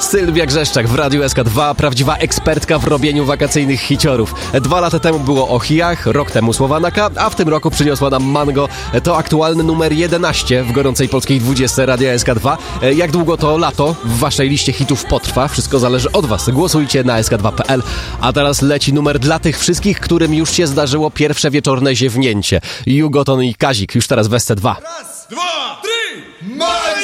Sylwia Grzeszczak w Radiu SK2, prawdziwa ekspertka w robieniu wakacyjnych hiciorów. 2 lata temu było o Chijach, rok temu Słowanaka, a w tym roku przyniosła nam Mango. To aktualny numer 11 w gorącej polskiej 20 Radia SK2. Jak długo to lato w waszej liście hitów potrwa? Wszystko zależy od was. Głosujcie na sk2.pl. A teraz leci numer dla tych wszystkich, którym już się zdarzyło pierwsze wieczorne ziewnięcie. Jugoton i Kazik już teraz w SC2. Raz, dwa, trzy,